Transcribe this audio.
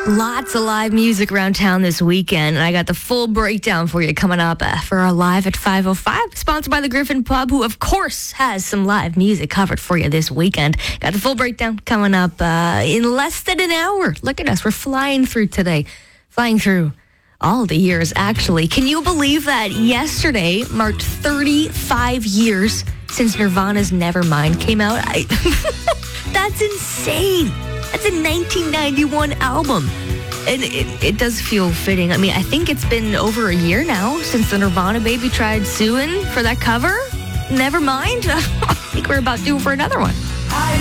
Lots of live music around town this weekend, and I got the full breakdown for you coming up for our Live at 5:05, sponsored by the Griffin Pub, who, of course, has some live music covered for you this weekend. Got the full breakdown coming up in less than an hour. Look at us. We're flying through today. Flying through all the years, actually. Can you believe that yesterday marked 35 years since Nirvana's Nevermind came out? That's insane. That's a 1991 album. And it does feel fitting. I mean, I think it's been over a year now since the Nirvana baby tried suing for that cover. Never mind. I think we're about due for another one.